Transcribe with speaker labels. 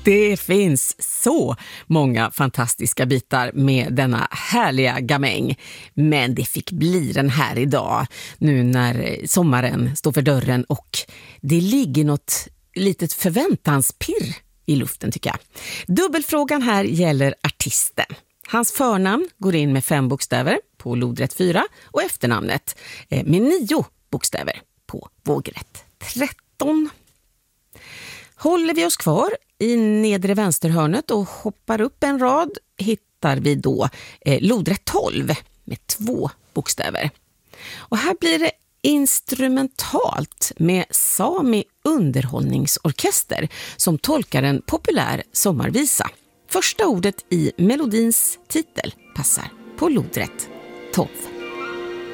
Speaker 1: Det finns så många fantastiska bitar med denna härliga gamäng. Men det fick bli den här idag, nu när sommaren står för dörren och det ligger något litet förväntanspirr i luften tycker jag. Dubbelfrågan här gäller artisten. Hans förnamn går in med 5 bokstäver på lodrätt 4 och efternamnet med 9 bokstäver på vågrätt 13. Håller vi oss kvar i nedre vänsterhörnet och hoppar upp en rad hittar vi då lodrätt 12 med 2 bokstäver. Och här blir det instrumentalt med Sami underhållningsorkester som tolkar en populär sommarvisa. Första ordet i melodins titel passar på lodrätt 12.